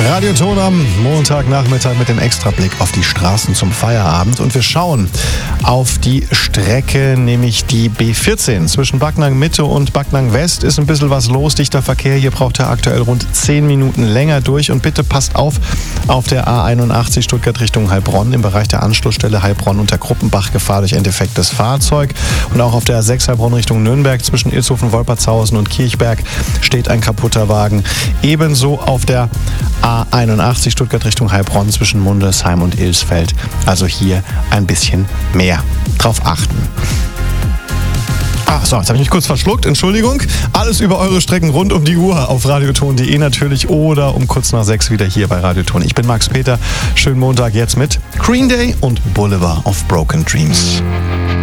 Radioton am Montagnachmittag mit dem Extrablick auf die Straßen zum Feierabend. Und wir schauen auf die Strecke, nämlich die B14. Zwischen Backnang Mitte und Backnang West ist ein bisschen was los. Dichter Verkehr. Hier braucht er aktuell rund 10 Minuten länger durch. Und bitte passt auf der A81 Stuttgart Richtung Heilbronn im Bereich der Anschlussstelle Heilbronn unter Gruppenbach Gefahr durch ein defektes Fahrzeug. Und auch auf der A6 Heilbronn Richtung Nürnberg zwischen Ilshofen, Wolpertshausen und Kirchberg steht ein kaputter Wagen. Ebenso auf der A81 Stuttgart Richtung Heilbronn zwischen Mundelsheim und Ilsfeld. Also hier ein bisschen mehr drauf achten. So, jetzt habe ich mich kurz verschluckt, Entschuldigung. Alles über eure Strecken rund um die Uhr auf radioton.de natürlich oder um kurz nach 6 wieder hier bei Radioton. Ich bin Max Peter, schönen Montag jetzt mit Green Day und Boulevard of Broken Dreams.